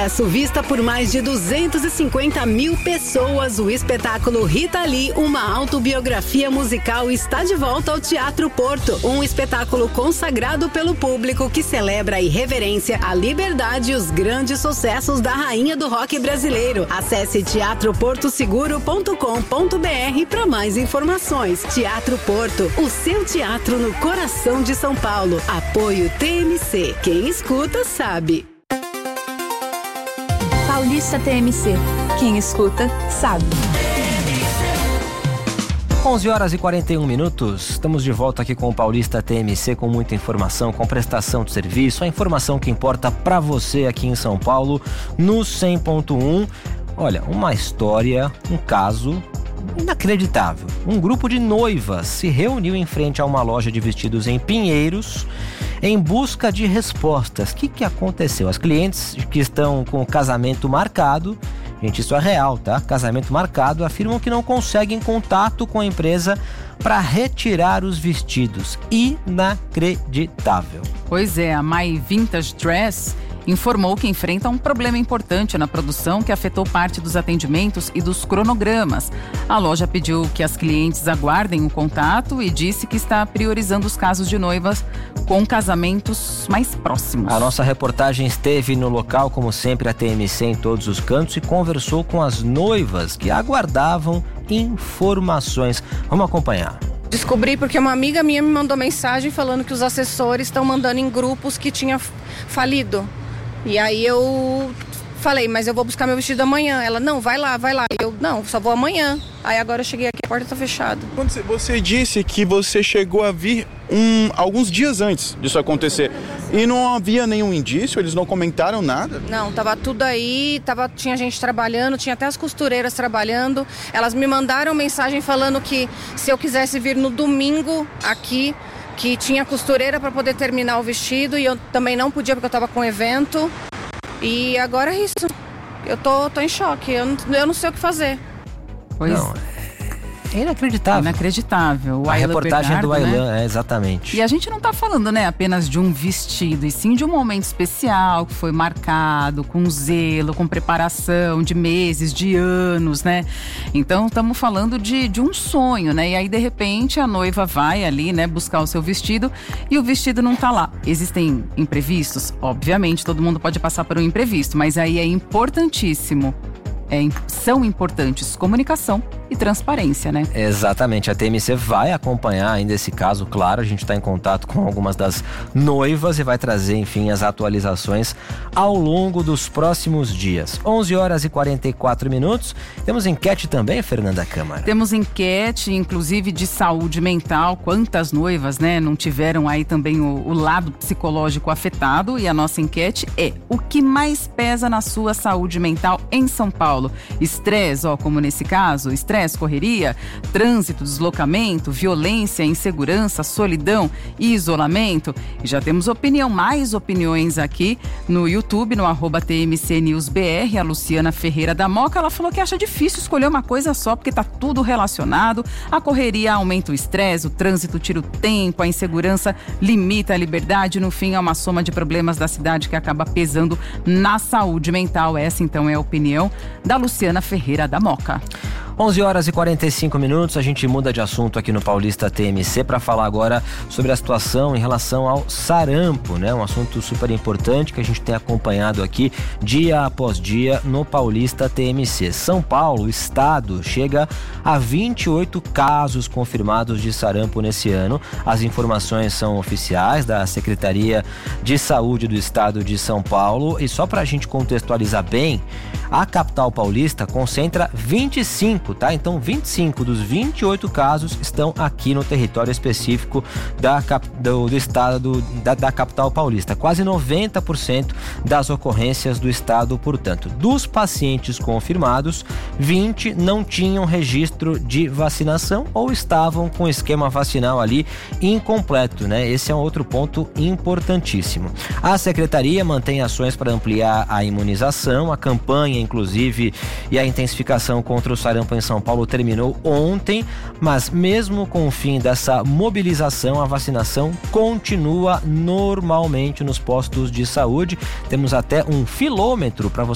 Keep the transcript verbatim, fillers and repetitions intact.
sucesso, vista por mais de duzentas e cinquenta mil pessoas, o espetáculo Rita Lee, uma autobiografia musical, está de volta ao Teatro Porto. Um espetáculo consagrado pelo público que celebra a irreverência, a liberdade e os grandes sucessos da rainha do rock brasileiro. Acesse teatro porto seguro ponto com ponto br para mais informações. Teatro Porto, o seu teatro no coração de São Paulo. Apoio T M C. Quem escuta sabe. Paulista T M C. Quem escuta sabe. onze horas e quarenta e um minutos. Estamos de volta aqui com o Paulista T M C, com muita informação, com prestação de serviço, a informação que importa para você aqui em São Paulo, no cem ponto um. Olha, uma história, um caso inacreditável. Um grupo de noivas se reuniu em frente a uma loja de vestidos em Pinheiros em busca de respostas. O que, que aconteceu? As clientes que estão com o casamento marcado, gente, isso é real, tá? Casamento marcado, afirmam que não conseguem contato com a empresa para retirar os vestidos. Inacreditável. Pois é, a My Vintage Dress informou que enfrenta um problema importante na produção que afetou parte dos atendimentos e dos cronogramas. A loja pediu que as clientes aguardem o contato e disse que está priorizando os casos de noivas com casamentos mais próximos. A nossa reportagem esteve no local, como sempre, a T M C em todos os cantos, e conversou com as noivas que aguardavam informações. Vamos acompanhar. Descobri porque uma amiga minha me mandou mensagem falando que os assessores estão mandando em grupos que tinha falido. E aí eu falei, mas eu vou buscar meu vestido amanhã. Ela, não, vai lá, vai lá. Eu, não, só vou amanhã. Aí agora eu cheguei aqui, a porta tá fechada. Você, você disse que você chegou a vir um, alguns dias antes disso acontecer. E não havia nenhum indício? Eles não comentaram nada? Não, tava tudo aí, tava, tinha gente trabalhando, tinha até as costureiras trabalhando. Elas me mandaram mensagem falando que se eu quisesse vir no domingo aqui, que tinha costureira para poder terminar o vestido, e eu também não podia porque eu tava com evento. E agora é isso. Eu tô, tô em choque, eu não, eu não sei o que fazer. Pois não, é inacreditável. Inacreditável. O a Ayla reportagem Bernardo, do Aylan, né? é, exatamente. E a gente não tá falando, né, apenas de um vestido, e sim de um momento especial que foi marcado com zelo, com preparação de meses, de anos, né? Então estamos falando de, de um sonho, né? E aí de repente a noiva vai ali, né, buscar o seu vestido e o vestido não tá lá. Existem imprevistos? Obviamente, todo mundo pode passar por um imprevisto, mas aí é importantíssimo. É, são importantes comunicação e transparência, né? Exatamente, a T M C vai acompanhar ainda esse caso, claro, a gente está em contato com algumas das noivas e vai trazer, enfim, as atualizações ao longo dos próximos dias. onze horas e quarenta e quatro minutos, temos enquete também, Fernanda Câmara? Temos enquete, inclusive de saúde mental, quantas noivas, né, não tiveram aí também o, o lado psicológico afetado, e a nossa enquete é: o que mais pesa na sua saúde mental em São Paulo? Estresse, ó, como nesse caso, estresse, correria, trânsito, deslocamento, violência, insegurança, solidão e isolamento. E já temos opinião, mais opiniões aqui no YouTube, no arroba T M C News B R. A Luciana Ferreira da Moca, ela falou que acha difícil escolher uma coisa só, porque tá tudo relacionado. A correria aumenta o estresse, o trânsito tira o tempo, a insegurança limita a liberdade. No fim, é uma soma de problemas da cidade que acaba pesando na saúde mental. Essa, então, é a opinião da Luciana Ferreira da Moca. onze horas e quarenta e cinco minutos, a gente muda de assunto aqui no Paulista T M C para falar agora sobre a situação em relação ao sarampo, né? Um assunto super importante que a gente tem acompanhado aqui dia após dia no Paulista T M C. São Paulo, estado, chega a vinte e oito casos confirmados de sarampo nesse ano. As informações são oficiais da Secretaria de Saúde do Estado de São Paulo, e só para a gente contextualizar bem, a capital paulista concentra vinte e cinco, tá? Então vinte e cinco dos vinte e oito casos estão aqui no território específico da, do, do estado da, da capital paulista. Quase noventa por cento das ocorrências do estado, portanto. Dos pacientes confirmados, vinte não tinham registro de vacinação ou estavam com o esquema vacinal ali incompleto, né? Esse é um outro ponto importantíssimo. A secretaria mantém ações para ampliar a imunização, a campanha inclusive, e a intensificação contra o sarampo em São Paulo terminou ontem, mas mesmo com o fim dessa mobilização, a vacinação continua normalmente nos postos de saúde. Temos até um filômetro para você